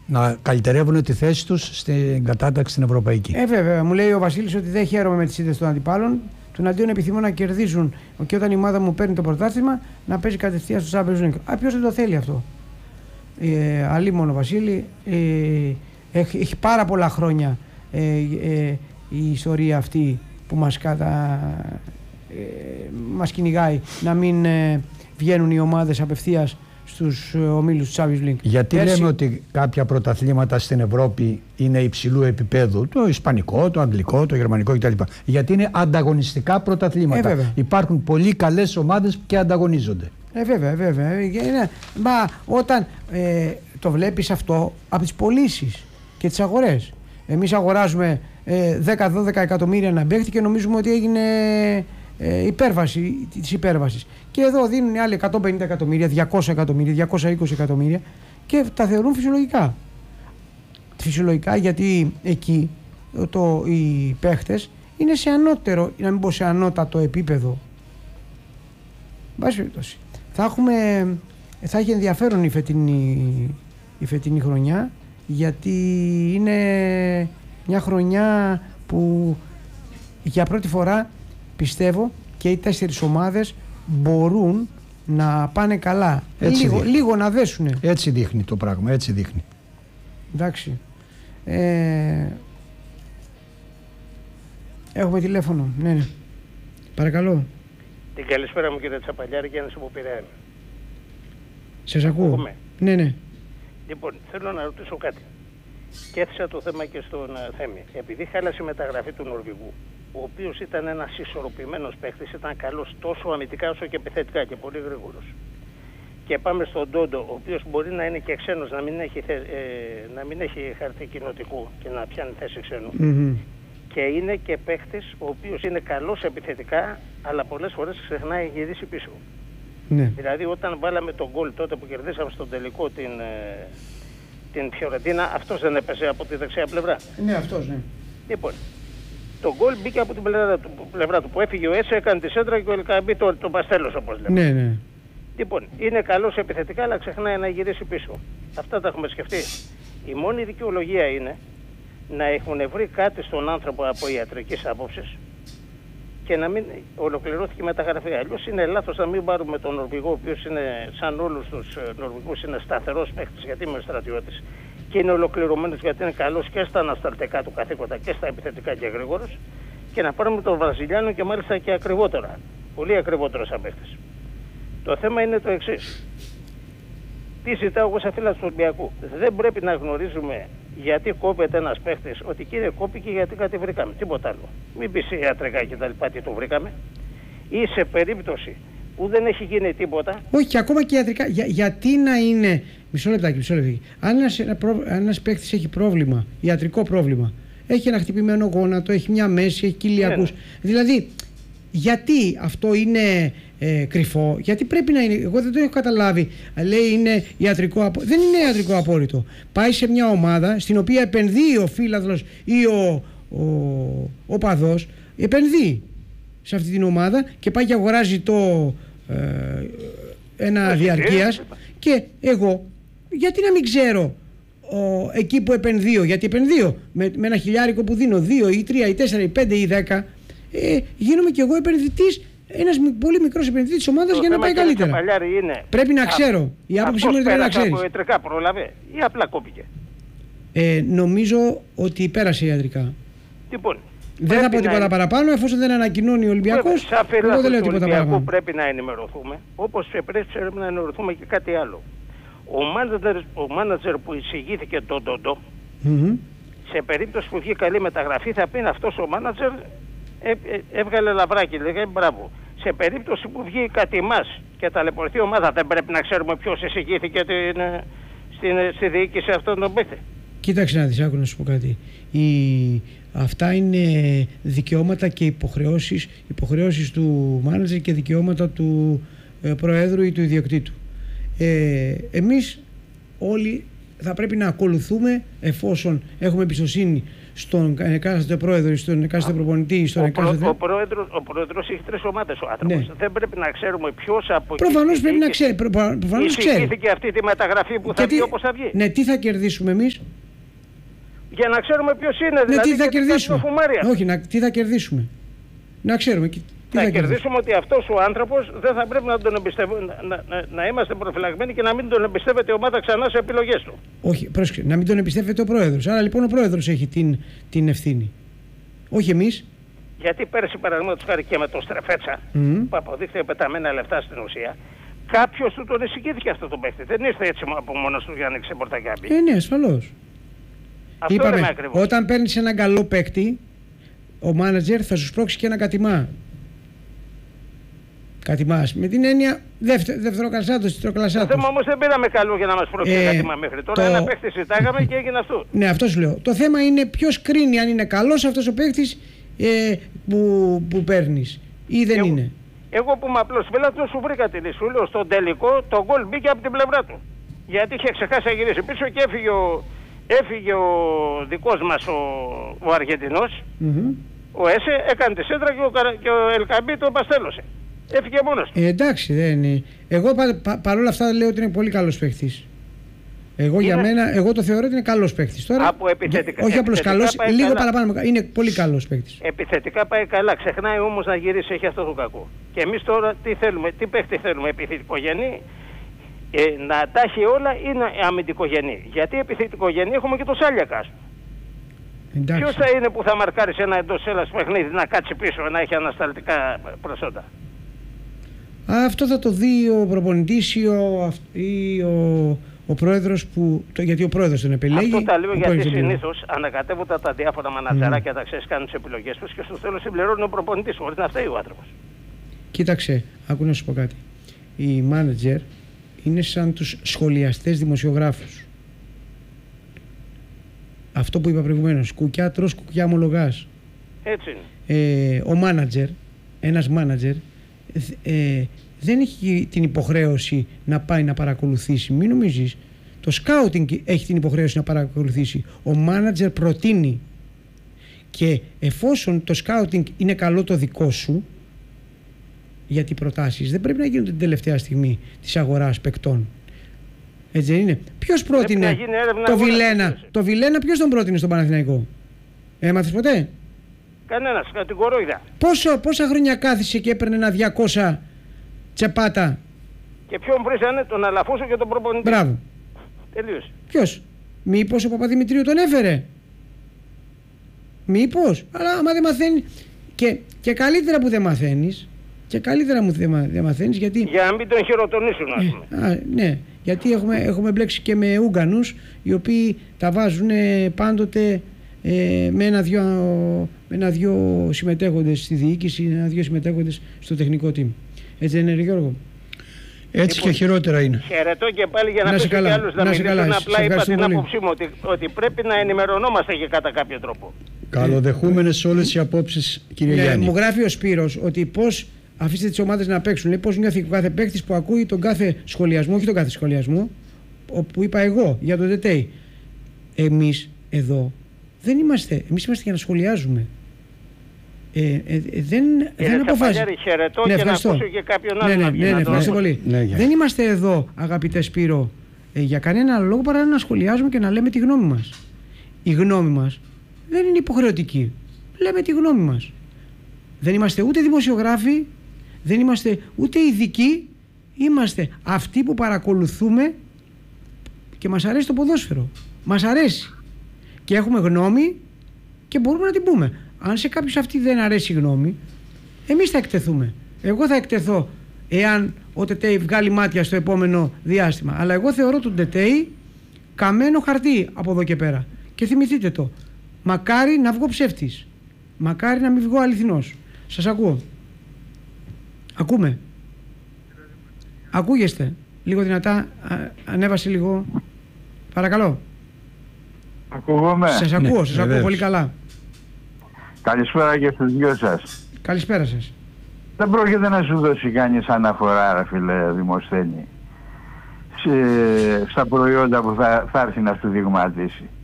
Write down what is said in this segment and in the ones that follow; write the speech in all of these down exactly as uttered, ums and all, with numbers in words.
να καλυτερεύουν τη θέση τους στην κατάταξη στην Ευρωπαϊκή. Ε, βέβαια. Μου λέει ο Βασίλης ότι δεν χαίρομαι με τις ήττες των αντιπάλων. Τον αντίον επιθυμώ να κερδίζουν και όταν η ομάδα μου παίρνει το πρωτάθλημα να παίζει κατευθείαν στο Champions League. Α, ποιος δεν το θέλει αυτό. Ε, αλίμονο Βασίλη. Ε, έχει, έχει πάρα πολλά χρόνια ε, ε, η ιστορία αυτή που μας, κατα, ε, μας κυνηγάει να μην ε, βγαίνουν οι ομάδες απευθείας στους ομίλους του Champions League. Γιατί Πέρσι... λέμε ότι κάποια πρωταθλήματα στην Ευρώπη είναι υψηλού επίπεδου, το ισπανικό, το αγγλικό, το γερμανικό κτλ. Γιατί είναι ανταγωνιστικά πρωταθλήματα. Ε, Υπάρχουν πολύ καλές ομάδες και ανταγωνίζονται. Ε, βέβαια, βέβαια. Ε, μα όταν ε, το βλέπεις αυτό από τις πωλήσεις και τις αγορές. Εμείς αγοράζουμε ε, δέκα με δώδεκα εκατομμύρια να παίχτη και νομίζουμε ότι έγινε ε, υπέρβαση της υπέρβασης. Και εδώ δίνουν οι άλλοι εκατόν πενήντα εκατομμύρια, διακόσια εκατομμύρια, διακόσια είκοσι εκατομμύρια και τα θεωρούν φυσιολογικά. Φυσιολογικά γιατί εκεί το, οι παίχτες είναι σε ανώτερο, να μην πω σε ανώτατο επίπεδο. Βάση περιπτώσει. Θα έχουμε, θα έχει ενδιαφέρον η φετινή, η φετινή χρονιά, γιατί είναι μια χρονιά που για πρώτη φορά πιστεύω και οι τέσσερις ομάδες μπορούν να πάνε καλά. Λίγο, λίγο να δέσουνε. Έτσι δείχνει το πράγμα, έτσι δείχνει. Εντάξει. Ε, έχουμε τηλέφωνο. Ναι, ναι. Παρακαλώ. Την καλησπέρα μου κύριε Τσαπαλιάρη, Γιάννης από Πειραιά. Σας ακούω. Ακούμε. Ναι, ναι. Λοιπόν, θέλω να ρωτήσω κάτι. Και έθεσα το θέμα και στον uh, Θέμη. Επειδή χάλασε η μεταγραφή του Νορβηγού, ο οποίος ήταν ένας ισορροπημένος παίκτης, ήταν καλός τόσο αμυντικά όσο και επιθετικά και πολύ γρήγορος. Και πάμε στον Ντόντο, ο οποίος μπορεί να είναι και ξένος, να μην έχει, θε, ε, να μην έχει χαρτί κοινοτικού και να πιάνει θέση ξένου. Mm-hmm. Και είναι και παίκτης ο οποίος είναι καλός επιθετικά, αλλά πολλές φορές ξεχνάει γυρίσει πίσω. Ναι. Δηλαδή όταν βάλαμε τον γκολ τότε που κερδίσαμε στον τελικό την, ε, την Φιωρεντίνα, αυτός δεν έπεσε από τη δεξιά πλευρά. Ναι, αυτός, ναι. Λοιπόν, το γκολ μπήκε από την πλευρά του, πλευρά του που έφυγε ο Έσε, έκανε τη σέντρα και ο Ελκαμπή το, το παστέλος, όπως λέμε. Ναι, ναι. Λοιπόν, είναι καλός επιθετικά, αλλά ξεχνάει να γυρίσει πίσω. Αυτά τα έχουμε σκεφτεί. Η μόνη δικαιολογία είναι να έχουν βρει κάτι στον άνθρωπο από ιατρικής άποψης και να μην ολοκληρώθηκε η μεταγραφή. Αλλιώς είναι λάθος να μην πάρουμε τον Νορβηγό, ο οποίος είναι σαν όλους τους Νορβηγούς, είναι σταθερός παίκτης, γιατί είμαι στρατιώτης και είναι ολοκληρωμένος γιατί είναι καλός και στα ανασταλτικά του καθήκοντα και στα επιθετικά και γρήγορος, και να πάρουμε τον Βραζιλιάνο και μάλιστα και ακριβότερα. Πολύ ακριβότερο σαν παίκτης. Το θέμα είναι το εξής. Τι ζητάω εγώ σαν φίλος του Ολυμπιακού. Δεν πρέπει να γνωρίζουμε γιατί κόπεται ένας παίχτης, ότι κύριε κόπηκε γιατί κάτι βρήκαμε. Τίποτα άλλο. Μην πεις ιατρικά και τα λοιπά τι το βρήκαμε. Ή σε περίπτωση που δεν έχει γίνει τίποτα. Όχι, και ακόμα και ιατρικά. Για, γιατί να είναι. Μισό λεπτάκι, μισό λεπτάκι. Αν ένας, ένας παίχτης έχει πρόβλημα, ιατρικό πρόβλημα, έχει ένα χτυπημένο γόνατο, έχει μια μέση, έχει κοιλιακούς. Ναι, ναι. Δηλαδή, γιατί αυτό είναι ε, κρυφό, γιατί πρέπει να είναι. Εγώ δεν το έχω καταλάβει. Λέει είναι ιατρικό απόρριτο. Δεν είναι ιατρικό απόρριτο. Πάει σε μια ομάδα στην οποία επενδύει ο φίλαθλος ή ο, ο, ο παδός, επενδύει σε αυτή την ομάδα και πάει και αγοράζει το ε, ένα διαρκείας. Και εγώ, γιατί να μην ξέρω ο, εκεί που επενδύω, γιατί επενδύω με, με ένα χιλιάρικο που δίνω δύο ή τρία ή τέσσερα ή πέντε ή δέκα. Ε, γίνομαι κι εγώ επενδυτής, ένας πολύ μικρός επενδυτής της ομάδας για να πάει καλύτερα. Είναι. Πρέπει να ξέρω. Η άποψή μου είναι να ξέρεις. Αυτό ιατρικά πρόλαβε ή απλά κόπηκε. Ε, νομίζω ότι πέρασε ιατρικά. Λοιπόν, δεν θα πω τίποτα είναι... παραπάνω, εφόσον δεν ανακοινώνει ο Ολυμπιακός. Εγώ δεν λέω τίποτα παραπάνω. Πρέπει να ενημερωθούμε, όπως πρέπει να ενημερωθούμε και κάτι άλλο. Ο μάνατζερ, ο μάνατζερ που εισηγήθηκε τον Ντόντο, mm-hmm. σε περίπτωση που βγει καλή μεταγραφή, θα πει αυτός ο μάνατζερ ε, ε, έβγαλε λαβράκι, λέγανε μπράβο. Σε περίπτωση που βγει κάτι μας και ταλαιπωρηθεί η ομάδα, δεν πρέπει να ξέρουμε ποιος εισηγήθηκε την, στην, στη διοίκηση αυτών των παίκτων. Κοίταξε να δεις, άκου να σου πω κάτι. Η... Αυτά είναι δικαιώματα και υποχρεώσεις, υποχρεώσεις του μάνατζερ και δικαιώματα του ε, προέδρου ή του ιδιοκτήτου. Ε, εμείς όλοι θα πρέπει να ακολουθούμε, εφόσον έχουμε εμπιστοσύνη στον εκάστοτε πρόεδρο, στον εκάστοτε προπονητή, στον ο, εκάστοτε... προ, ο, πρόεδρος, ο πρόεδρος έχει τρεις ομάδες ο άνθρωπος. Ναι. Δεν πρέπει να ξέρουμε ποιος από εκεί... Προφανώς πρέπει να ξέρει. Προ, προφανώς ξέρει. Εισηγήθηκε αυτή τη μεταγραφή που και θα τι, βγει όπως θα βγει. Ναι, τι θα κερδίσουμε εμείς. Για να ξέρουμε ποιος είναι, ναι, δηλαδή, τι θα κερδίσουμε. Όχι, να, τι θα κερδίσουμε. Να ξέρουμε. Τι θα, θα κερδίσουμε ότι αυτός ο άνθρωπος δεν θα πρέπει να τον εμπιστεύουμε, να, να, να είμαστε προφυλαγμένοι και να μην τον εμπιστεύεται η ομάδα ξανά σε επιλογές του. Όχι, πρόσεχε, να μην τον εμπιστεύεται ο πρόεδρος. Άρα λοιπόν ο πρόεδρος έχει την, την ευθύνη. Όχι εμείς. Γιατί πέρσι παραδείγματος χάρη και με τον Στρεφέτσα, mm. που αποδείχθηκε πεταμένα λεφτά στην ουσία, κάποιος του τον εισηγήθηκε αυτό το παίχτη. Δεν ήρθε έτσι από μόνος του για να ανοίξει πορτακάμπι. Ε, ναι, ασφαλώς. Αυτό είπαμε, είναι ακριβώς. Όταν παίρνεις έναν καλό παίκτη, ο μάνατζερ θα σου σπρώξει και ένα κατημά. Κατημάς. Με την έννοια δευτεροκλασσάτος, τετροκλασσάτος. Το θέμα όμως δεν πήραμε καλό για να μας σπρώξει ε, ένα κατημά μέχρι τώρα. Το... Ένα παίκτη ζητάγαμε και έγινε αυτό. Ναι, αυτό σου λέω. Το θέμα είναι ποιος κρίνει αν είναι καλός αυτός ο παίκτης ε, που, που παίρνεις ή δεν εγώ, είναι. Εγώ που είμαι απλός πελάτης σου βρήκα την λύση. Σου λέω στον τελικό το γκολ μπήκε από την πλευρά του. Γιατί είχε ξεχάσει να γυρίσει πίσω και έφυγε ο, έφυγε ο δικός μας ο, ο Αργεντινός. Mm-hmm. Ο Έσε έκανε τη σέντρα και ο, και ο Ελκαμπή το παστέλωσε. Έφυγε μόνος του. Ε, εντάξει, δεν είναι. Εγώ πα, πα, παρόλα αυτά λέω ότι είναι πολύ καλός παίκτης. Εγώ είναι... για μένα, εγώ το θεωρώ ότι είναι καλός παίκτης. Τώρα, από επιθετικά. Όχι απλώς καλός, λίγο καλά. παραπάνω. Είναι πολύ καλός παίκτης. Επιθετικά πάει καλά. Ξεχνάει όμως να γυρίσει, έχει αυτό το κακό. Και εμείς τώρα τι θέλουμε, τι παίκτη θέλουμε, επιθετικογενή, ε, να τα έχει όλα ή να αμυντικογενή. Γιατί επιθετικογενή έχουμε και το Σάλιακας. Ποιος θα είναι που θα μαρκάρει σε ένα εντός έλας παιχνίδι, να κάτσει πίσω, να έχει ανασταλτικά προσόντα. Αυτό θα το δει ο προπονητής ή ο, ή ο, ο πρόεδρος που. Το, γιατί ο πρόεδρος τον επιλέγει. Αυτό τα λέω γιατί συνήθως ανακατεύονται τα διάφορα μανατζαράκια, mm. τα ξέρεις, κάνουν τις επιλογές τους και στο τέλος συμπληρώνει ο προπονητής, χωρίς να φταίει ο άνθρωπος. Κοίταξε, άκου να σου πω κάτι. Οι μάνατζερ είναι σαν τους σχολιαστές δημοσιογράφους. Αυτό που είπα προηγουμένως. Κουκιά τρως, κουκιά ομολογάς. Έτσι είναι. Ε, ο μάνατζερ, ένας μάνατζερ, Ε, δεν έχει την υποχρέωση να πάει να παρακολουθήσει. Μην νομίζεις. Το σκάουτινγκ έχει την υποχρέωση να παρακολουθήσει. Ο μάνατζερ προτείνει. Και εφόσον το σκάουτινγκ είναι καλό το δικό σου, γιατί οι προτάσεις δεν πρέπει να γίνονται την τελευταία στιγμή της αγοράς παικτών. Έτσι δεν είναι. Ποιος πρότεινε το Βιλένα. Το Βιλένα ποιος τον πρότεινε στον Παναθηναϊκό. Έμαθες ποτέ? Κανένας, κατηγορόιδα. Πόσο, πόσα χρόνια κάθισε και έπαιρνε ένα διακόσια τσεπάτα. Και ποιον βρίζανε, τον Αλαφούσο και τον προπονητή. Μπράβο. Τελείωσε. Ποιος? Μήπως ο Παπαδημητρίου τον έφερε? Μήπως? Αλλά άμα δεν μαθαίνει. Και, και καλύτερα που δεν μαθαίνεις. Και καλύτερα που δεν, δεν μαθαίνεις γιατί. Για να μην τον χειροτονίσουν, ας πούμε. Α, ναι, γιατί έχουμε, έχουμε μπλέξει και με Ούγγανους οι οποίοι τα βάζουν πάντοτε. Ε, με ένα-δυο ένα-δυο συμμετέχοντες στη διοίκηση, ένα-δυο συμμετέχοντες στο τεχνικό team. Έτσι δεν είναι, Γιώργο? Έτσι λοιπόν, και χειρότερα είναι. Χαιρετώ και πάλι για να, να πέσω και άλλους να μιλήσουν. Απλά είπα την άποψή μου ότι, ότι πρέπει να ενημερωνόμαστε και κατά κάποιο τρόπο. Καλοδεχούμενες όλες οι απόψεις, κύριε ναι, Γιάννη. Μου γράφει ο Σπύρος ότι πώς αφήστε τις ομάδες να παίξουν. Λέει πώς νιώθει ο κάθε παίκτης που ακούει τον κάθε σχολιασμό, όχι τον κάθε σχολιασμό, που είπα εγώ για τον ΤΕΤΕΙ. Εμείς εδώ δεν είμαστε, εμείς είμαστε για να σχολιάζουμε. Ε, ε, ε, δεν δεν αποφασίζουμε. Χαιρετώ ναι, και να ακούσω και κάποιον άλλον. Ναι, ναι, ναι, ναι, ευχαριστώ πολύ. Ναι, δεν είμαστε εδώ, αγαπητέ Σπύρο, ε, για κανένα λόγο παρά να σχολιάζουμε και να λέμε τη γνώμη μας. Η γνώμη μας δεν είναι υποχρεωτική. Λέμε τη γνώμη μας. Δεν είμαστε ούτε δημοσιογράφοι, δεν είμαστε ούτε ειδικοί. Είμαστε αυτοί που παρακολουθούμε και μας αρέσει το ποδόσφαιρο. Μας αρέσει. Και έχουμε γνώμη και μπορούμε να την πούμε. Αν σε κάποιους αυτή δεν αρέσει η γνώμη, εμείς θα εκτεθούμε. Εγώ θα εκτεθώ εάν ο ΤΕΤΕΙ βγάλει μάτια στο επόμενο διάστημα. Αλλά εγώ θεωρώ τον ΤΕΤΕΙ καμένο χαρτί από εδώ και πέρα. Και θυμηθείτε το. Μακάρι να βγω ψεύτης. Μακάρι να μην βγω αληθινός. Σας ακούω. Ακούμε. Ακούγεστε. Λίγο δυνατά. Α, ανέβασε λίγο. Παρακαλώ. Ακούγομαι. Σας ακούω, ναι, σας ακούω πολύ καλά. Καλησπέρα και στους δυο σας. Καλησπέρα σας. Δεν πρόκειται να σου δώσει κανείς αναφορά, ρε φίλε Δημοσθένη, στα προϊόντα που θα, θα έρθει να σου δειγματίσει.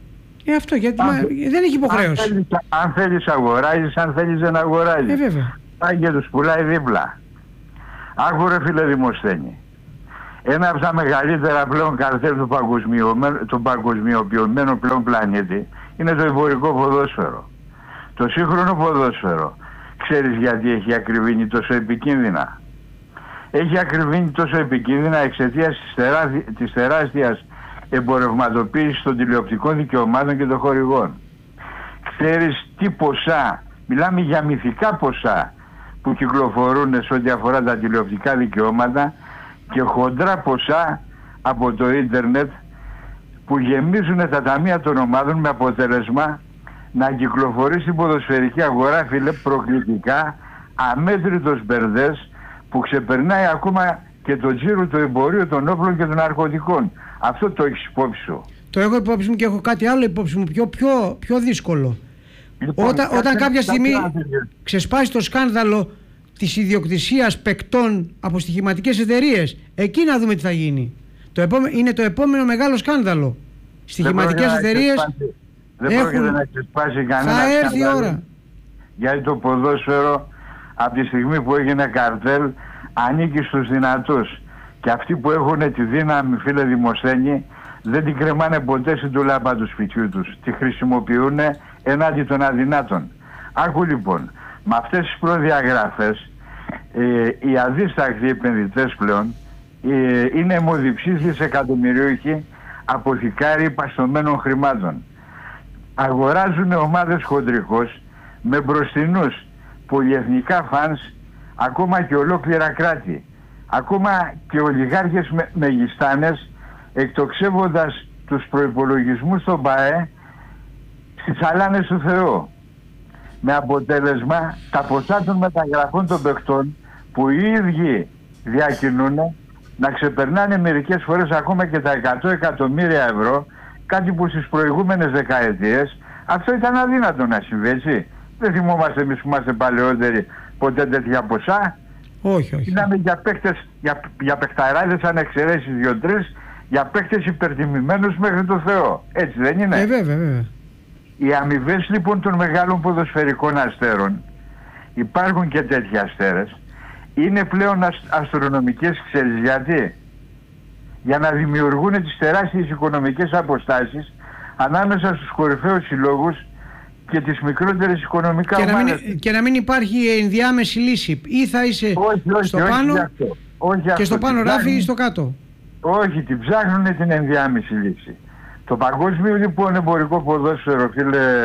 Ε, αυτό γιατί αν, μα, δεν έχει υποχρέωση. Αν θέλεις, αν θέλεις αγοράζεις, αν θέλεις δεν αγοράζεις. Ε, βέβαια. Πάει και τους πουλάει δίπλα. Άκου ρε φίλε Δημοσθένη. Ένα από τα μεγαλύτερα πλέον καρτέλ του, του παγκοσμιοποιημένου πλέον πλανήτη είναι το εμπορικό ποδόσφαιρο. Το σύγχρονο ποδόσφαιρο, ξέρεις γιατί έχει ακριβήνει τόσο επικίνδυνα? Έχει ακριβήνει τόσο επικίνδυνα εξαιτίας της, τερά, της τεράστιας εμπορευματοποίησης των τηλεοπτικών δικαιωμάτων και των χορηγών. Ξέρεις τι ποσά, μιλάμε για μυθικά ποσά που κυκλοφορούν σε ό,τι αφορά τα τηλεοπτικά δικαιώματα και χοντρά ποσά από το ίντερνετ που γεμίζουν τα ταμεία των ομάδων με αποτέλεσμα να κυκλοφορεί στην ποδοσφαιρική αγορά, φίλε, προκλητικά αμέτρητος μπερδές που ξεπερνάει ακόμα και το τζίρο του εμπορίου των όπλων και των ναρκωτικών. Αυτό το έχεις υπόψη σου? Το έχω υπόψη μου και έχω κάτι άλλο υπόψη μου πιο, πιο, πιο δύσκολο. Λοιπόν, όταν, όταν κάποια στιγμή ξεσπάσει το σκάνδαλο της ιδιοκτησίας παικτών από στοιχηματικές εταιρείες, εκεί να δούμε τι θα γίνει. Το επόμε... Είναι το επόμενο μεγάλο σκάνδαλο. Στοιχηματικές εταιρείες δεν έχουν... πρόκειται να ξεσπάσει κανένα θα έρθει η ώρα. Γιατί το ποδόσφαιρο από τη στιγμή που έγινε καρτέλ ανήκει στους δυνατούς. Και αυτοί που έχουν τη δύναμη, φίλε Δημοσθένη, δεν την κρεμάνε ποτέ στην τουλάπα του σπιτιού τους. Τη χρησιμοποιούν ενάντια των αδυνάτων. Άκου λοιπόν, με αυτές τις προδιαγραφές ε, οι αδίστακτοι επενδυτές πλέον ε, είναι αιμοδιψείς δισεκατομμυριούχοι αποθηκάροι παστωμένων χρημάτων. Αγοράζουν ομάδες χοντρικώς με μπροστινούς πολυεθνικά φανς, ακόμα και ολόκληρα κράτη, ακόμα και ολιγάρχες με, μεγιστάνες, εκτοξεύοντας τους προϋπολογισμούς στον ΠΑΕ στις αλάνες του Θεού, με αποτέλεσμα τα ποσά των μεταγραφών των παιχτών που οι ίδιοι διακινούν να ξεπερνάνε μερικές φορές ακόμα και τα εκατό εκατομμύρια ευρώ, κάτι που στις προηγούμενες δεκαετίες αυτό ήταν αδύνατο να συμβεί, έτσι. Δεν θυμόμαστε εμείς που είμαστε παλαιότεροι ποτέ τέτοια ποσά. Όχι, όχι. Μιλάμε για παίκτες, για, για παιχταράδες αν εξαιρέσεις δύο-τρεις, για παίκτες υπερτιμημένους μέχρι το Θεό. Έτσι δεν είναι? Ε, βέβαια, βέβαια. Οι αμοιβές λοιπόν των μεγάλων ποδοσφαιρικών αστέρων, υπάρχουν και τέτοιοι αστέρες, είναι πλέον αστ, αστρονομικές, ξέρεις γιατί? Για να δημιουργούν τις τεράστιες οικονομικές αποστάσεις ανάμεσα στους κορυφαίους συλλόγους και τις μικρότερες οικονομικά και ομάδες. Να μην, και να μην υπάρχει ενδιάμεση λύση. Ή θα είσαι όχι, όχι, στο όχι, πάνω όχι, όχι, και αυτό, στο πάνω ράφι ψάχνουν, ή στο κάτω. Όχι, την ψάχνουν την ενδιάμεση λύση. Το παγκόσμιο λοιπόν εμπορικό ποδόσφαιρο, φίλε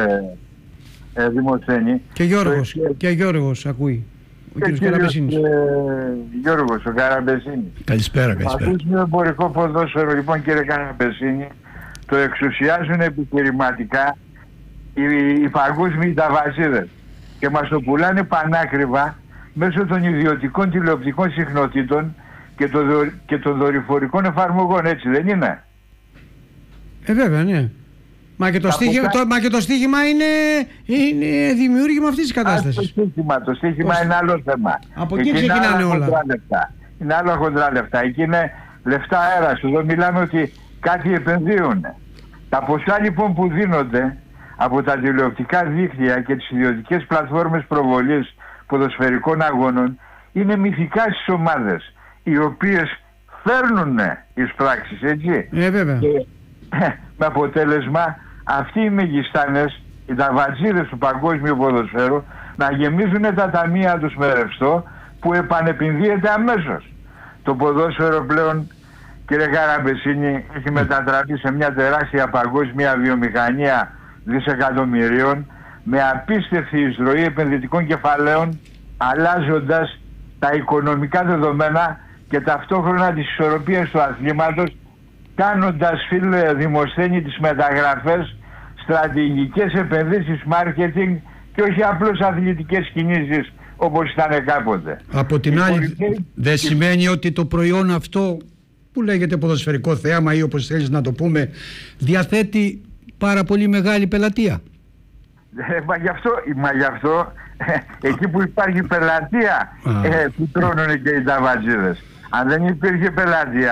ε, Δημοσθένη. Και Γιώργος, το, και Γιώργος ακούει. Ο κύριος Καραμπεσίνης. Ε, Γιώργος, ο Καραμπεσίνης. Καλησπέρα, καλησπέρα. Το παγκόσμιο εμπορικό ποδόσφαιρο λοιπόν, κύριε Καραμπεσίνη, το εξουσιάζουν επιχειρηματικά οι, οι παγκόσμιοι ταβαζίδες και μας το πουλάνε πανάκριβα μέσω των ιδιωτικών τηλεοπτικών συχνοτήτων και των, δο, και των δορυφορικών εφαρμογών, έτσι δεν είναι? Ε, βέβαια, ναι. Μα και το, στίχημα, το, μα και το στίχημα είναι, είναι δημιούργημα αυτής της κατάστασης. Το στίχημα, το στίχημα Πώς... είναι άλλο θέμα. Από εκεί ξεκινάνε όλα. Λεφτά. Είναι άλλο χοντρά λεφτά. Εκεί είναι λεφτά αέρας. Εδώ μιλάμε ότι κάτι επενδύουν. Τα ποσά λοιπόν που δίνονται από τα τηλεοπτικά δίκτυα και τις ιδιωτικές πλατφόρμες προβολής ποδοσφαιρικών αγώνων είναι μυθικά στις ομάδες, οι οποίες φέρνουν εις πράξεις, έτσι. Ε, βέβαια. Και, με αποτέλεσμα αυτοί οι μεγιστάνες, οι ταβατζίδες του παγκόσμιου ποδοσφαίρου, να γεμίζουν τα ταμεία τους με ρευστό που επανεπενδύεται αμέσως. Το ποδόσφαιρο πλέον, κύριε Καραμπεσίνη, έχει μετατραπεί σε μια τεράστια παγκόσμια βιομηχανία δισεκατομμυρίων με απίστευτη εισρωή επενδυτικών κεφαλαίων, αλλάζοντας τα οικονομικά δεδομένα και ταυτόχρονα τις ισορροπίες του αθλήματος, κάνοντας, φίλε Δημοσθένη, τις μεταγραφές, στρατηγικές επενδύσεις, marketing και όχι απλώς αθλητικές κινήσεις όπως ήταν κάποτε. Από την άλλη πολιτική... δεν σημαίνει ότι το προϊόν αυτό που λέγεται ποδοσφαιρικό θέαμα ή όπως θέλεις να το πούμε διαθέτει πάρα πολύ μεγάλη πελατεία. Ε, μα γι' αυτό, μα γι αυτό ε, εκεί που υπάρχει πελατεία ε, που τρώνουν και οι ταβατζίδες. Αν δεν υπήρχε πελατεία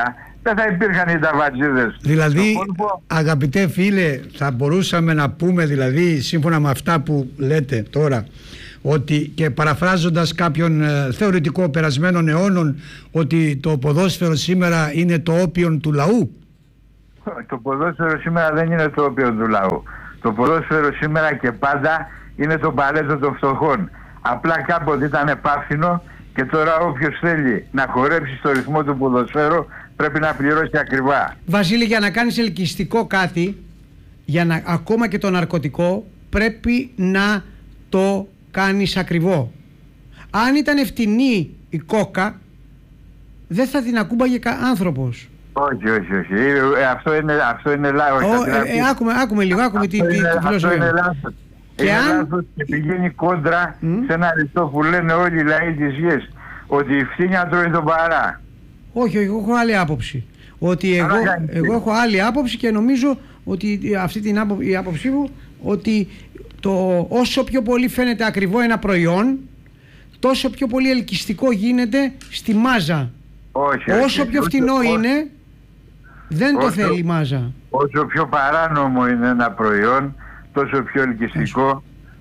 δεν θα υπήρχαν οι ταβατζίδες. Δηλαδή, αγαπητέ φίλε, θα μπορούσαμε να πούμε, δηλαδή, σύμφωνα με αυτά που λέτε τώρα, ότι, και παραφράζοντας κάποιον ε, θεωρητικό περασμένων αιώνων, ότι το ποδόσφαιρο σήμερα είναι το όπιον του λαού. Το ποδόσφαιρο σήμερα δεν είναι το όπιον του λαού. Το ποδόσφαιρο σήμερα και πάντα είναι το παλέτο των φτωχών. Απλά κάποτε ήταν επάφθηνο και τώρα όποιος θέλει να χορέψει στο ρυθμό του ποδοσφαίρου πρέπει να πληρώσει ακριβά. Βασίλη, για να κάνεις ελκυστικό κάτι, για να, ακόμα και το ναρκωτικό, πρέπει να το κάνεις ακριβό. Αν ήταν φτηνή η κόκα, δεν θα την ακούμπαγε άνθρωπος. Όχι, όχι, όχι. Ε, αυτό είναι, αυτό είναι λάθος. Ε, ε, άκουμε, άκουμε λίγο, άκουμε τι φιλοσοφία. Αυτό είναι λάθος. Και είναι αν... λάθος και πηγαίνει κόντρα mm. σε ένα αριστό που λένε όλοι οι λαοί της γης, ότι η φτύνια τρώει τον παρά. Όχι, εγώ έχω άλλη άποψη. Ότι εγώ, εγώ έχω άλλη άποψη και νομίζω ότι αυτή την άπο, η άποψή μου, ότι το, όσο πιο πολύ φαίνεται ακριβό ένα προϊόν, τόσο πιο πολύ ελκυστικό γίνεται στη μάζα. Όχι, όσο όχι, πιο φτηνό όχι, είναι, δεν όσο, το θέλει η μάζα. Όσο πιο παράνομο είναι ένα προϊόν, τόσο πιο ελκυστικό.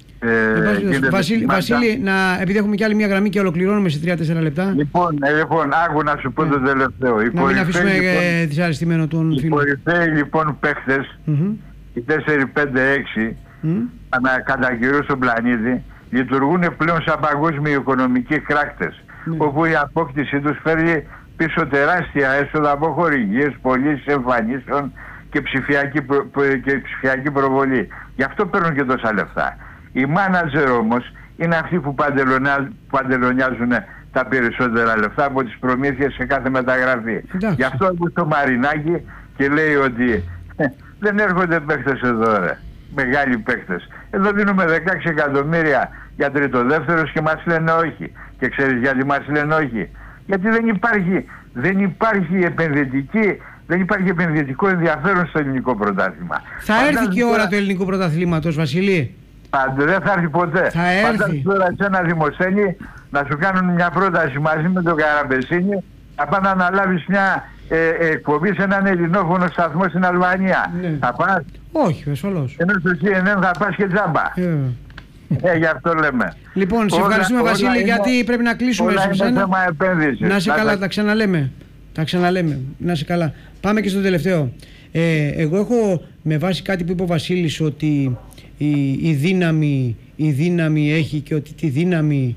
Ε, Βασίλη, Βασίλη, να, επειδή έχουμε κι άλλη μια γραμμή και ολοκληρώνουμε σε τρία τέσσερα λεπτά. Λοιπόν, ε, λοιπόν άκου να σου πω ναι. το τελευταίο. Οι να μην αφήσουμε λοιπόν, δυσαρεστημένο τον φίλο. Οι κορυφαίοι λοιπόν παίχτες, mm-hmm. οι τέσσερα πέντε έξι, mm-hmm. κατά καιρού στον πλανήτη, λειτουργούν πλέον σαν παγκόσμιοι οικονομικοί χράκτες, mm-hmm. όπου η απόκτηση τους φέρνει πίσω τεράστια έσοδα από χορηγίες, πωλήσεις εμφανίσεων και ψηφιακή, προ, και ψηφιακή προβολή. Γι' αυτό παίρνουν και τόσα λεφτά. Οι μάνατζερ όμως είναι αυτοί που παντελονιάζουν τα περισσότερα λεφτά από τις προμήθειες σε κάθε μεταγραφή. Εντάξει. Γι' αυτό έχω το Μαρινάκι και λέει ότι δεν έρχονται παίχτες εδώ ρε, μεγάλοι παίχτες. Εδώ δίνουμε δεκαέξι εκατομμύρια για τρίτο-δεύτερος και μας λένε όχι. Και ξέρεις γιατί μας λένε όχι? Γιατί δεν υπάρχει, δεν υπάρχει επενδυτική, δεν υπάρχει επενδυτικό ενδιαφέρον στο ελληνικό πρωτάθλημα. Θα Πάντα έρθει και η ώρα του ελληνικού πρωταθλήματος, Βασιλή. Πάντα, δεν θα έρθει ποτέ. Θα έρθει. Τώρα σε ένα Δημοσθένη να σου κάνουν μια πρόταση μαζί με τον Καραμπεσίνη να πάνε να αναλάβεις μια ε, ε, εκπομπή σε έναν ελληνόφωνο σταθμό στην Αλβανία. Ναι. Θα πας? Όχι, ασφαλώς. Ενώ στο σι εν εν θα πας και τζάμπα. Ε. Ε, γι' αυτό λέμε. Λοιπόν, σε ευχαριστούμε όλα, Βασίλη, όλα γιατί είναι, πρέπει να κλείσουμε. Όλα είναι θέμα επένδυσης. Να είσαι καλά, τα ξαναλέμε. Τα ξαναλέμε. Να είσαι καλά. Πάμε και στο τελευταίο. Ε, εγώ έχω με βάση κάτι που είπε ο Βασίλης ότι η, η, δύναμη, η δύναμη έχει και ότι τη δύναμη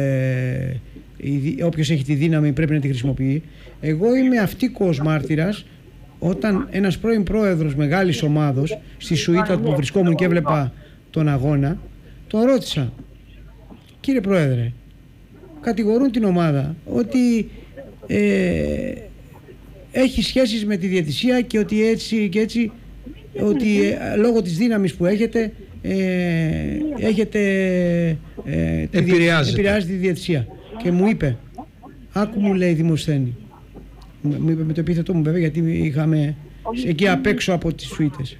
ε, η, όποιος έχει τη δύναμη πρέπει να τη χρησιμοποιεί. Εγώ είμαι αυτίκος μάρτυρας όταν ένας πρώην πρόεδρος μεγάλης ομάδος στη σουίτα που βρισκόμουν και έβλεπα τον αγώνα, τον ρώτησα, κύριε Πρόεδρε, κατηγορούν την ομάδα ότι ε, έχει σχέσεις με τη διαιτησία και ότι έτσι και έτσι, ότι ε, λόγω της δύναμης που έχετε ε, έχετε ε, επηρεάζει τη διαιτησία. Και μου είπε, άκου μου λέει Δημοσθένη, μου είπε με το επίθετό μου βέβαια γιατί είχαμε εκεί απ' έξω από τις σουίτες,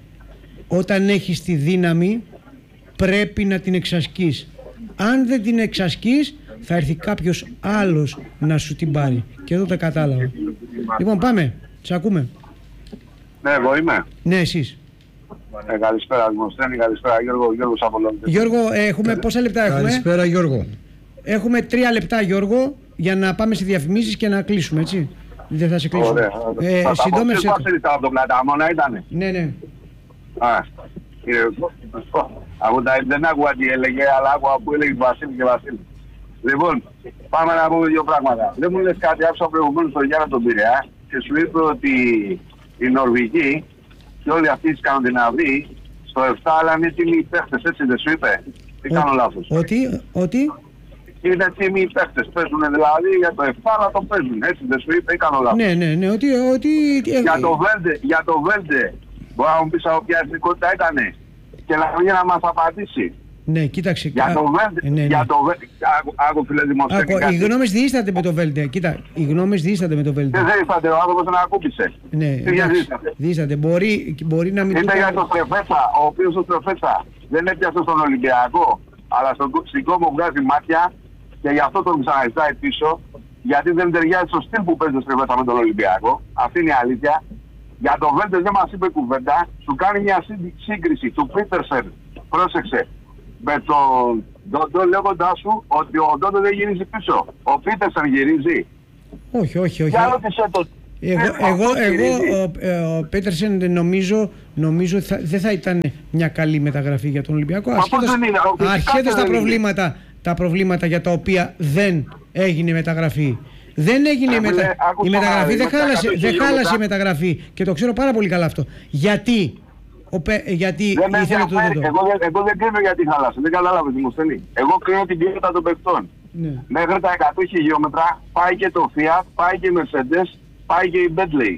όταν έχεις τη δύναμη πρέπει να την εξασκείς. Αν δεν την εξασκείς θα έρθει κάποιος άλλος να σου την πάρει. Και εδώ τα κατάλαβα. Λοιπόν, πάμε. Σ' ακούμε. Ναι, εγώ είμαι. Ναι, εσείς. Ε, καλησπέρα Δημοσθένη, καλησπέρα Γιώργο, Γιώργος Απολώνητης. Γιώργο, έχουμε, πόσα λεπτά έχουμε? Καλησπέρα Γιώργο. Έχουμε τρία λεπτά Γιώργο για να πάμε σε διαφημίσεις και να κλείσουμε, έτσι. Δεν θα σε κλείσουμε. Ωραία. Ε, θα συντόμευσε τα πω από τον Πλαταμόνα ήτανε. Ναι, ναι. Α, κύριε, δεν άκουγα τι έλεγε, αλλά άκουγα που έλεγε Βασίλη και Βασίλη. Λοιπόν, πάμε να πούμε δύο πράγματα. Δεν μου λες κάτι, άφησα προηγουμένως στον Γιάννα τον Πειραιά και σου είπε ότι οι Νορβηγοί και όλοι αυτοί οι Σκανδιναβοί στο εφτά αλλά είναι τίμοι παίχτες, έτσι δεν σου είπε? Τι κάνω λάθος? Ότι, ότι... Είναι τίμοι παίχτες, παίζουν δηλαδή για το εφτά αλλά το παίζουν, έτσι δεν σου είπε ή κάνω λάθος? Ναι, ναι, ναι, ότι... ότι... Για το Βέλντε, για το Βέλντε, μπορεί να μου πεις από ποια εθνικότητα ήτανε και να βγει να μας απαντήσει. Ναι, κοίταξε. Για το Βέλντε, ε, ναι, ναι. για το Βέλντε, άκου φίλε Δημοσθένη. Οι γνώμες διείστανται με το Βέλντε, κοίτα, οι γνώμες διείστανται με το Βέλντε. Δεν διείστανται, ο άνθρωπος να ακούπησε. Ναι, εντάξει, διείστανται. Μπορεί, μπορεί να μην... Ήταν για τον Τρεφέτσα, ο οποίος ο Τρεφέτσα δεν έπιασε στον Ολυμπιακό, αλλά στον Κοψικό μου βγάζει μάτια και γι' αυτό τον ξαναζητάει πίσω γιατί δεν ταιριάζει στο στυλ που παίζει στρεβέτα με τον Ολυμπιακό. Αυτή είναι η αλήθεια. Για τον Βέλτες δεν μας είπε κουβέντα. Σου κάνει μια σύγκριση του Πίτερσεν, πρόσεξε, με τον Ντόντο, λέγοντάς σου ότι ο Ντόντο δεν γυρίζει πίσω. Ο Πίτερσεν γυρίζει. Όχι, όχι, όχι. Για ρώτησε το. Εγώ, εγώ, εγώ ο, ο Πέτερσεν νομίζω, νομίζω θα, δεν θα ήταν μια καλή μεταγραφή για τον Ολυμπιακό. Ασχέτως τα προβλήματα, τα προβλήματα για τα οποία δεν έγινε μεταγραφή. Δεν έγινε η, μετα... η μεταγραφή, δεν χάλασε, δεν χάλασε η μεταγραφή και το ξέρω πάρα πολύ καλά αυτό. Γιατί, ο Πε... γιατί δεν ήθελε το εγώ, εγώ, εγώ δεν κρίνω γιατί χάλασε, δεν κατάλαβες τι μου στέλνει. Εγώ κρίνω την ποιότητα των παιχτών. Ναι. Μέχρι τα εκατό χιλιόμετρα πάει και το Fiat, πάει και η Mercedes, πάει και η Bentley.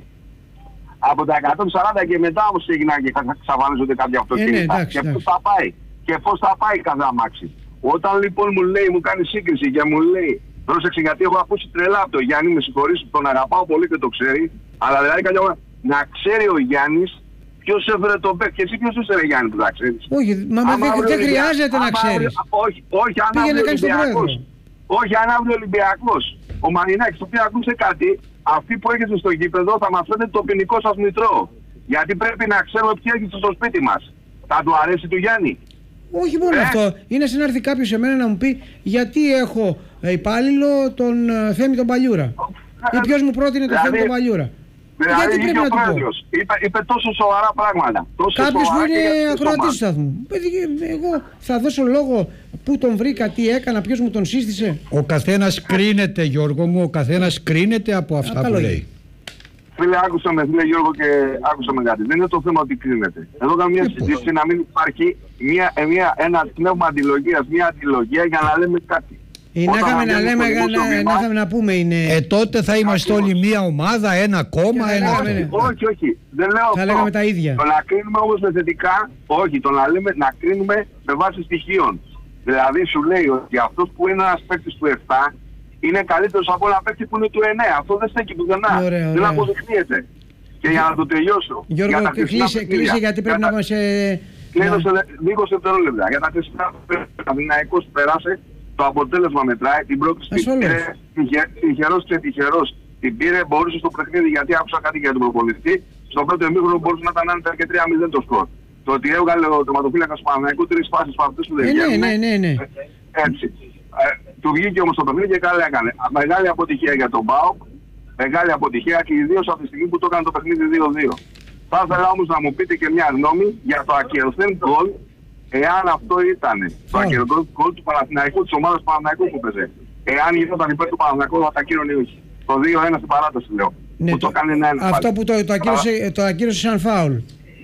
Από τα εκατόν σαράντα και μετά όμως έγιναν και ξαφανίζονται κάποια αυτοκίνητα. Ε, ναι, εντάξει, και πώς θα πάει, και πώς θα πάει κάθε αμάξι. Όταν λοιπόν μου λέει, μου κάνει σύγκριση και μου λέει, πρόσεξε γιατί έχω ακούσει τρελά από τον Γιάννη, με συγχωρείς, τον αγαπάω πολύ και το ξέρει, αλλά δηλαδή να ξέρει ο Γιάννης ποιος έφερε τον Μπέκ και εσύ ποιος είσαι ρε Γιάννη που θα ξέρεις. Όχι, μα δεν, δεν χρειάζεται να ξέρεις. Όχι, όχι, αν αύριο Ολυμπιακός. Όχι, αν αύριο Ολυμπιακός. Ο Μαρινάκης, το οποίο ακούσε κάτι, αυτοί που έχετε στο γήπεδο θα μας φαίνεται το ποινικό σας μητρό. Γιατί πρέπει να ξέρουμε ποιοι έχετε στο σπίτι μας. Θα του αρέσει του Γιάννη. Όχι μόνο ε? αυτό. Είναι σαν να έρθει κάποιος σε μένα να μου πει γιατί έχω υπάλληλο τον uh, Θέμη τον Παλιούρα. Ή ποιος μου πρότεινε τον Θέμη τον Παλιούρα. Δηλαδή, γιατί πρέπει να του πω. Είπε, είπε τόσο σοβαρά πράγματα. Κάποιος που είναι ακροατής του σταθμού. Εγώ θα δώσω λόγο πού τον βρήκα, τι έκανα, ποιος μου τον σύστησε. Ο καθένας κρίνεται, Γιώργο μου, ο καθένας κρίνεται από αυτά Α, που λέει. Φίλε, άκουσα με, φίλε Γιώργο, και άκουσα με κάτι. Δεν είναι το θέμα ότι κρίνεται. Εδώ κάνω μια συζήτηση να μην υπάρχει μια, μια, ένα πνεύμα αντιλογίας, μια αντιλογία για να λέμε κάτι. Να είχαμε να λέμε, να είχαμε να πούμε είναι... Ε, τότε θα είμαστε όλοι μία ομάδα, ένα κόμμα, ένα... Όχι, όχι, δεν λέω αυτό. Θα λέγαμε τα ίδια. Το να κρίνουμε όμως με θετικά, όχι, το να λέμε να κρίνουμε με βάση στοιχείων. Δηλαδή σου λέει ότι αυτός που είναι ένας παίκτης του επτά είναι καλύτερος από ένα παίκτη που είναι του εννέα. Αυτό δεν στέκει πουθενά. Δεν αποδεικνύεται. Και για να το τελειώσω. Γιώργο, για κλείσε, κλείσε γιατί πρέπει να μας... Κλείνω σε λίγο δευτερόλεπτα. Για τα τέσσερα Παναθηναϊκός περάσε. Το αποτέλεσμα μετράει, την πρόκληση πήρε, τυχερός και τυχερός την πήρε, μπορούσε στο παιχνίδι γιατί άκουσα κάτι για τον προπονητή. Στο πρώτο ημίχρονο μπορούσε να ήταν άνετα και τρία μηδέν το σκορ. Το ότι έβγαλε ο τερματοφύλακας του Παναθηναϊκού τρεις φάσεις από αυτές που δεν βγαίνουν. Ναι, ναι, ναι. Έτσι. Ε, του βγήκε όμως το παιχνίδι και καλά έκανε. Μεγάλη αποτυχία για τον ΠΑΟΚ, μεγάλη αποτυχία και ιδίως από τη στιγμή που το έκανε το παιχνίδι δύο δύο. Θα ήθελα όμως να μου πείτε και μια γνώμη για το ακυρωθέν γκολ. Εάν αυτό ήταν το ακυρωτικό γκολ του Παναθηναϊκού, της ομάδας του Παναθηναϊκού που παίζε. Εάν γινόταν υπέρ του Παναθηναϊκού θα τα ακύρωνε ή όχι. Το δύο ένα στην παράταση λέω. Ναι, που το, το κάνει ένα ένα. Αυτό πάλι. Που το, το, ακύρωσε, το ακύρωσε σαν φάουλ.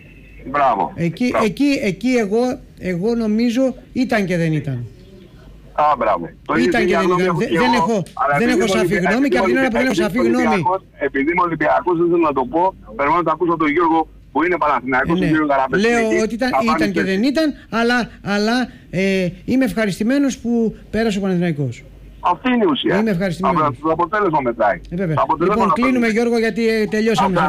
Μπράβο. Εκεί, μπράβο. εκεί, εκεί εγώ, εγώ νομίζω ήταν και δεν ήταν. Α, μπράβο. Το ήταν και δεν ήταν. Δεν, δεν έχω, δεν έχω σαφή γνώμη και από την ώρα που δεν έχω σαφή γνώμη. Επειδή είμαι Ολυμπιακός δεν θέλω να το πω, περιμένω να το ακούσω τον Γιώργο που είναι Παναθηναϊκός, ναι. Λέω ότι ήταν, ήταν και δεν ήταν, αλλά, αλλά ε, είμαι ευχαριστημένος που πέρασε ο Παναθηναϊκός. Αυτή είναι η ουσία. Είμαι ευχαριστημένος. Το αποτέλεσμα μετράει. Ε, λοιπόν, κλείνουμε Γιώργο γιατί ε, τελειώσαμε.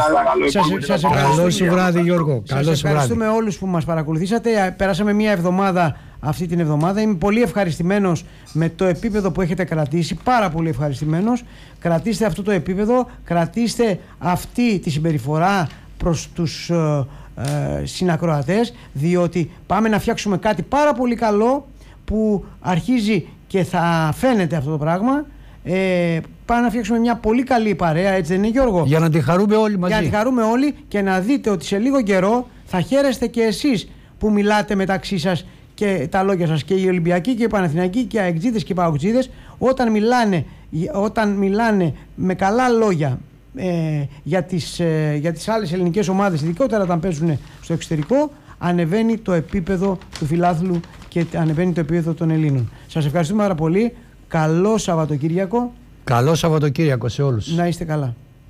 Σας ευχαριστώ βράδυ Γιώργο. Σας ευχαριστούμε όλους που μας παρακολουθήσατε. Περάσαμε μια εβδομάδα αυτή την εβδομάδα. Είμαι πολύ ευχαριστημένος με το επίπεδο που έχετε κρατήσει. Πάρα πολύ ευχαριστημένος. Κρατήστε αυτό το επίπεδο. Κρατήστε αυτή τη συμπεριφορά προς τους ε, ε, συνακροατές, διότι πάμε να φτιάξουμε κάτι πάρα πολύ καλό που αρχίζει και θα φαίνεται αυτό το πράγμα. Ε, πάμε να φτιάξουμε μια πολύ καλή παρέα, έτσι δεν είναι Γιώργο? Για να τη χαρούμε όλοι μαζί. Για να τη χαρούμε όλοι και να δείτε ότι σε λίγο καιρό θα χαίρεστε και εσείς που μιλάτε μεταξύ σας και τα λόγια σας, και οι Ολυμπιακοί και οι Παναθηναϊκοί και οι αεξίδες και οι παουτζίδες, όταν μιλάνε, όταν μιλάνε με καλά λόγια Ε, για, τις, ε, για τις άλλες ελληνικές ομάδες, ειδικότερα όταν παίζουν στο εξωτερικό, ανεβαίνει το επίπεδο του φιλάθλου και ανεβαίνει το επίπεδο των Ελλήνων. Σας ευχαριστούμε πάρα πολύ. Καλό Σαββατοκύριακο. Καλό Σαββατοκύριακο σε όλους. Να είστε καλά.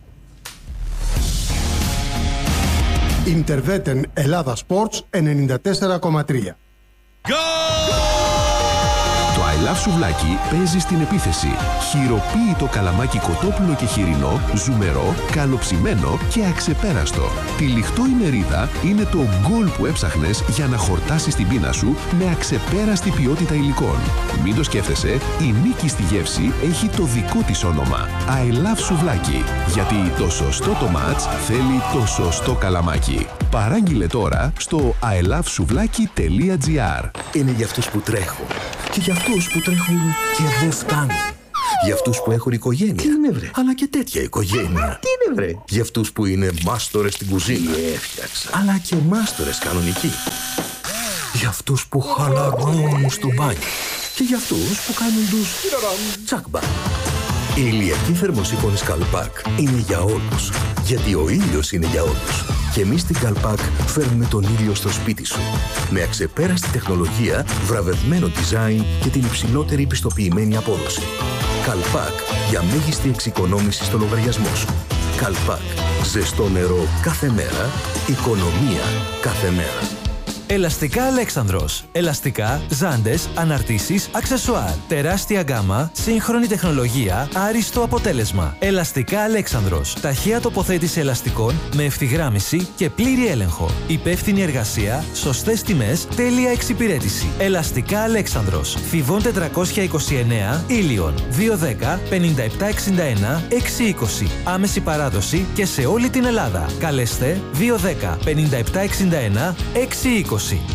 Ιντερβέτεν Ελλάδα Sports ενενήντα τέσσερα κόμμα τρία. Το I Love Σουβλάκι παίζει στην επίθεση. Χειροποίητο καλαμάκι κοτόπουλο και χοιρινό, ζουμερό, καλοψημένο και αξεπέραστο. Τυλιχτό η μερίδα είναι το γκολ που έψαχνες για να χορτάσεις την πείνα σου με αξεπέραστη ποιότητα υλικών. Μην το σκέφτεσαι, η νίκη στη γεύση έχει το δικό της όνομα. I love Σουβλάκι. Γιατί το σωστό το μάτς θέλει το σωστό καλαμάκι. Παράγγειλε τώρα στο άι λαβ σουβλάκι τελεία τζι άρ. Είναι για αυτούς που τρέχουν και για αυτούς που τρέχουν και δεν φτάνουν. Για αυτούς που έχουν οικογένεια. Τι είναι βρε? Αλλά και τέτοια οικογένεια. Τι είναι βρε? Για αυτούς που είναι μάστορες στην κουζίνα. Έφτιαξα. Αλλά και μάστορες κανονικοί. Για αυτούς που χαλαρώνουν στο μπάνιο. Και για αυτούς που κάνουν τους τσακμπά. Η ηλιακή θερμοσύφωνη Καλπάκ είναι για όλους. Γιατί ο ήλιος είναι για όλους. Και εμείς στην Καλπάκ φέρνουμε τον ήλιο στο σπίτι σου. Με αξεπέραστη τεχνολογία, βραβευμένο design και την υψηλότερη πιστοποιημένη απόδοση. Καλπάκ για μέγιστη εξοικονόμηση στο λογαριασμό σου. Καλπάκ. Ζεστό νερό κάθε μέρα. Οικονομία κάθε μέρα. Ελαστικά Αλέξανδρος. Ελαστικά, ζάντες, αναρτήσεις, αξεσουάρ. Τεράστια γκάμα, σύγχρονη τεχνολογία, άριστο αποτέλεσμα. Ελαστικά Αλέξανδρος. Ταχεία τοποθέτηση ελαστικών με ευθυγράμμιση και πλήρη έλεγχο. Υπεύθυνη εργασία, σωστές τιμές, τέλεια εξυπηρέτηση. Ελαστικά Αλέξανδρος. Θηβών τετρακόσια είκοσι εννέα, Ήλιον. δύο δέκα πενήντα επτά εξήντα ένα εξακόσια είκοσι. Άμεση παράδοση και σε όλη την Ελλάδα. Καλέστε δύο δέκα πενήντα επτά εξήντα ένα εξακόσια είκοσι.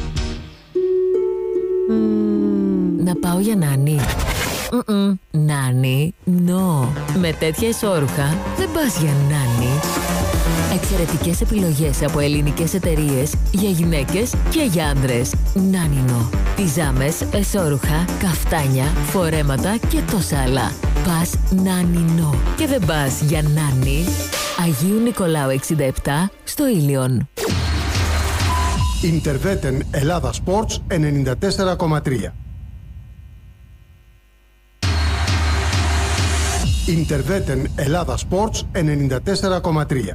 Mm, να πάω για νάνι. Mm-mm. Νάνι, no. Με τέτοια ισόρουχα δεν πας για νάνι. Εξαιρετικές επιλογές από ελληνικές εταιρείες για γυναίκες και για άντρες. Νάνινο. Πιζάμες, εσόρουχα, καφτάνια, φορέματα και τόσα άλλα. Πας Νάνινο. Και δεν πας για νάνι. Αγίου Νικολάου εξήντα επτά στο Ήλιον. Ιντερβέτεν Ελλάδα Sports ενενήντα τέσσερα κόμμα τρία. Ιντερβέτεν Ελλάδα Sports ενενήντα τέσσερα κόμμα τρία.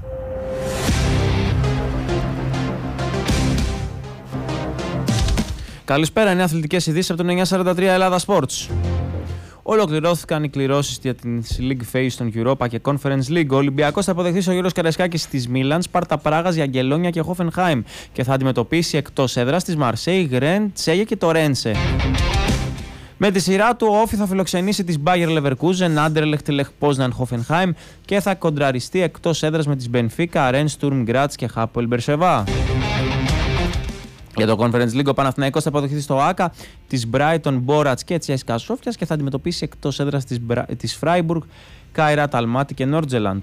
Καλησπέρα, είναι αθλητικές ειδήσεις από το εννιακόσια σαράντα τρία Ελλάδα Sports. Ολοκληρώθηκαν οι κληρώσεις για την League Phase των Europa και Conference League. Ο Ολυμπιακός θα αποδεχθεί ο Γιώργος Καραϊσκάκης της Μίλαν, Σπάρτα Πράγας, Γιαγκελόνια και Χόφενχάιμ και θα αντιμετωπίσει εκτός έδρας της Μαρσέη, Γρεν, Τσέγε και το Ρένσε. Με τη σειρά του, ο Όφι θα φιλοξενήσει τις Bayer Leverkusen, Anderlecht, Lech Poznan, Hoffenheim και θα κοντραριστεί εκτός έδρας με τις Benfica, Rennes, Sturm Graz και Hapoel Beersheva. Για το Conference League, ο Παναθηναϊκός θα αποδεχθεί στο Άκα της Brighton, Μπόρατς και Τσιέσκα Σόφιας και θα αντιμετωπίσει εκτός έδρας της, Μπρα... της Freiburg, Καϊράτ Αλμάτι και Νόρτζελαντ.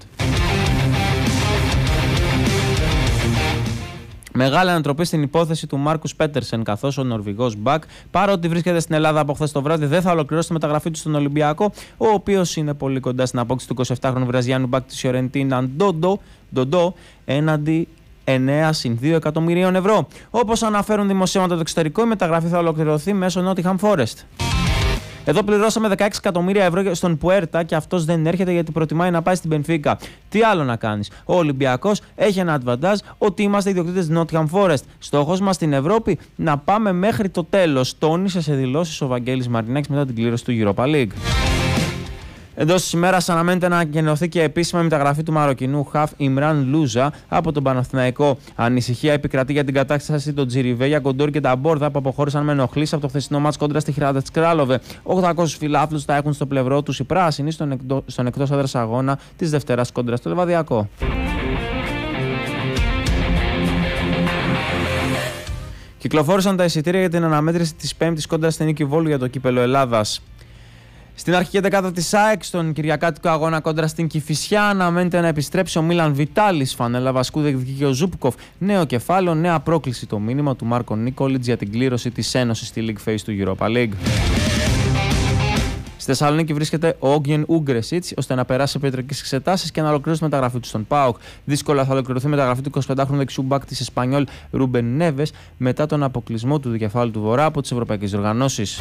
Μεγάλη ανατροπή στην υπόθεση του Μάρκους Πέτερσεν, καθώς ο Νορβηγός μπακ, παρότι βρίσκεται στην Ελλάδα από χθες το βράδυ, δεν θα ολοκληρώσει τη μεταγραφή του στον Ολυμπιακό, ο οποίος είναι πολύ κοντά στην απόκτηση του εικοσιεπτάχρονου Βραζιάνου μπακ της Φιωρεντίνα Ντοντό έναντι εννέα συν δύο εκατομμυρίων ευρώ. Όπως αναφέρουν δημοσίευματα το εξωτερικό, η μεταγραφή θα ολοκληρωθεί μέσω Nottingham Forest. Εδώ πληρώσαμε δεκαέξι εκατομμύρια ευρώ στον Πουέρτα και αυτός δεν έρχεται γιατί προτιμάει να πάει στην Μπενφίκα. Τι άλλο να κάνεις? Ο Ολυμπιακός έχει ένα advantage ότι είμαστε ιδιοκτήτες της Nottingham Forest. Στόχος μας στην Ευρώπη να πάμε μέχρι το τέλος, τόνισε σε δηλώσεις ο Βαγγέλης Μαρινάκης μετά την κλήρωση του Europa League. Εντός της ημέρας αναμένεται να ανακοινωθεί και επίσημα η μεταγραφή του Μαροκινού χαφ Ιμράν Λούζα από τον Παναθηναϊκό. Ανησυχία επικρατεί για την κατάσταση των Τζιριβέ, Κοντόρ και τα Μπόρδα που αποχώρησαν με ενοχλήσεις από το χθεσινό μάτς κόντρα στη Χιράδετς Κράλοβε. οκτακόσιους φιλάθλους θα έχουν στο πλευρό τους οι πράσινοι στον, εκτό, στον εκτός έδρας αγώνα της Δευτέρας κόντρα στο Λεβαδιακό. Κυκλοφόρησαν τα εισιτήρια για την αναμέτρηση της Πέμπτης κόντρα στην Νίκη Βόλου για το κύπελο Ελλάδας. Στην αρχική δεκάδα της ΑΕΚ, στον κυριακάτικο αγώνα κόντρα στην Κηφισιά, αναμένεται να επιστρέψει ο Μίλαν Βιτάλης. Φανέλα βασικού διεκδικεί ο Ζούπκοφ. Νέο κεφάλαιο, νέα πρόκληση, το μήνυμα του Μάρκο Νίκολιτς για την κλήρωση της Ένωσης στη League Phase του Europa League. Στη Θεσσαλονίκη βρίσκεται ο Όγγεν Ούγκρεσιτς, ώστε να περάσει σε πετρικές εξετάσεις και να ολοκληρώσει τη μεταγραφή του στον ΠΑΟΚ. Δύσκολα θα ολοκληρωθεί η μεταγραφή του εικοσιπεντάχρονου δεξιού μπακ της Εσπανιόλ Ρούμπεν Νέβες μετά τον αποκλεισμό του δικεφάλου του Βορρά από τις ευρωπαϊκές οργανώσεις.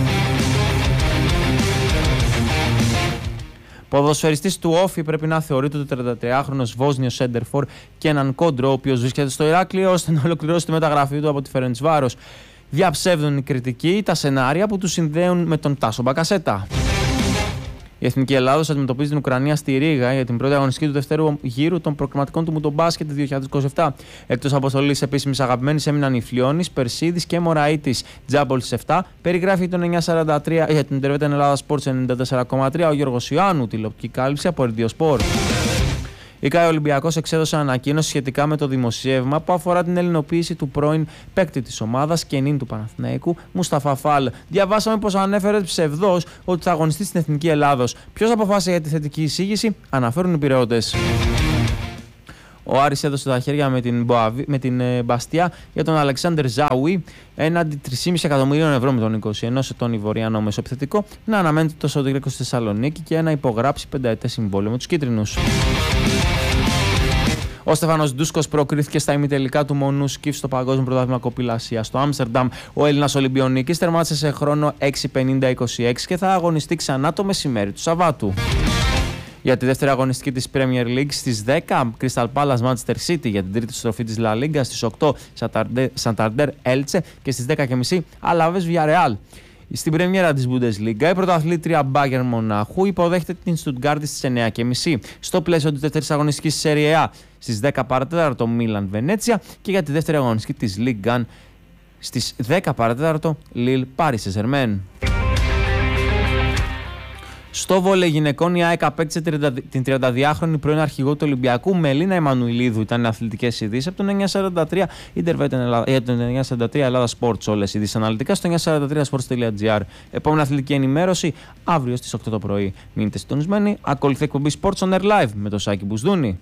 Ποδοσφαιριστής του Όφι πρέπει να θεωρείται ο τριαντατριάχρονος Βόσνιος Σέντερφορ και έναν Κόντρο, ο οποίος βρίσκεται στο Ηράκλειο, ώστε να ολοκληρώσει τη μεταγραφή του από τη Φερεντσβάρος. Διαψεύδουν οι κριτικοί τα σενάρια που τους συνδέουν με τον Τάσο Μπακασέτα. Η Εθνική Ελλάδος αντιμετωπίζει την Ουκρανία στη Ρήγα για την πρώτη αγωνιστική του δεύτερου γύρου των προκριματικών του Μουντομπάσκετ δύο χιλιάδες είκοσι επτά. Εκτός αποστολής επίσημης αγαπημένης έμειναν οι Φλιώνης, Περσίδης και Μωραΐτης. Τζάμπολ στις επτά, περιγράφει τον εννιακόσια σαράντα τρία για την Ιντερβέτεν Ελλάδα Sports ενενήντα τέσσερα κόμμα τρία ο Γιώργος Ιωάννου, τηλεοπτική κάλυψη από Ερντιοσπορ. Η ΚΑΕ Ολυμπιακός εξέδωσε ανακοίνωση σχετικά με το δημοσίευμα που αφορά την ελληνοποίηση του πρώην παίκτη της ομάδας και νυν του Παναθηναϊκού, Μουσταφά Φαλ. Διαβάσαμε πως ανέφερε ψευδώς ότι θα αγωνιστεί στην Εθνική Ελλάδος. Ποιος αποφάσισε για τη θετική εισήγηση, αναφέρουν οι πειραιώτες. Ο Άρης έδωσε τα χέρια με την, Μποαβί, με την ε, Μπαστιά για τον Αλεξάνδερ Ζάουι έναντι τρία κόμμα πέντε εκατομμυρίων ευρώ με τον είκοσι ενό ετών Ιβοριανό μεσοεπιθετικό να αναμένεται το Σωτηρίκο στη Θεσσαλονίκη και να υπογράψει πενταετές συμβόλαιο με τους κίτρινους. Ο Στέφανος Ντούσκος προκρίθηκε στα ημιτελικά του μονού σκιφ στο Παγκόσμιο Πρωτάθλημα Κοπηλασίας στο Άμστερνταμ. Ο Έλληνας Ολυμπιονίκης τερμάτισε σε χρόνο έξι πενήντα είκοσι έξι και θα αγωνιστεί ξανά το μεσημέρι του Σαββάτου. Για τη δεύτερη αγωνιστική της Premier League στις δέκα, Crystal Palace Manchester City για την τρίτη στροφή της La Liga, στις οκτώ Santander Elche και στις δέκα και μισή Alaves Villarreal. Στην πρεμιέρα της Bundesliga, η πρωταθλήτρια Bayern Μονάχου υποδέχεται την Stuttgart στις εννιά και μισή. Στο πλαίσιο της δεύτερης αγωνιστικής της Serie A, στις δέκα παρά τέταρτο Milan Venezia και για τη δεύτερη αγωνιστική της Ligue ένα στις δέκα παρά τέταρτο Lille Paris Saint-Germain. Στο βόλεϊ γυναικών, η ΑΕΚ απέκτησε την τριανταδυάχρονη πρώην αρχηγό του Ολυμπιακού Μελίνα Εμμανουηλίδου. Ήταν αθλητικές ειδήσεις από τον εννιακόσια σαράντα τρία Ελλάδα Sports. Όλες οι ειδήσεις αναλυτικά στο εννιακόσια σαράντα τρία sports τελεία gr. Επόμενη αθλητική ενημέρωση αύριο στις οκτώ το πρωί. Μείνετε συντονισμένοι. Ακολουθεί εκπομπή Sports on Air Live με τον Σάκη Μπουσδούνη.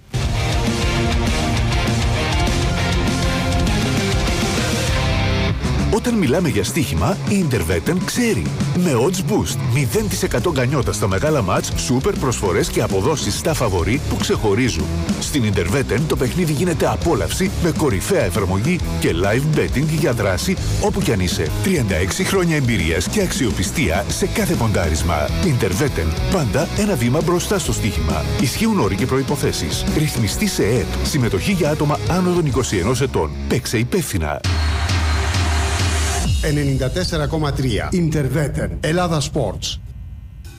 Όταν μιλάμε για στοίχημα, η Interveten ξέρει. Με odds boost, μηδέν τοις εκατό γκανιότα στα μεγάλα μάτς, σούπερ προσφορές και αποδόσεις στα φαβορί που ξεχωρίζουν. Στην Interveten το παιχνίδι γίνεται απόλαυση με κορυφαία εφαρμογή και live betting για δράση όπου κι αν είσαι. τριάντα έξι χρόνια εμπειρίας και αξιοπιστία σε κάθε ποντάρισμα. Interveten, πάντα ένα βήμα μπροστά στο στοίχημα. Ισχύουν όροι και προϋποθέσεις. Ρυθμιστή σε ΕΕΠ. Συμμετοχή για άτομα άνω των είκοσι ενός ετών. Παίξε υπεύθυνα. ενενήντα τέσσερα κόμμα τρία Interveten Ελλάδα Sports.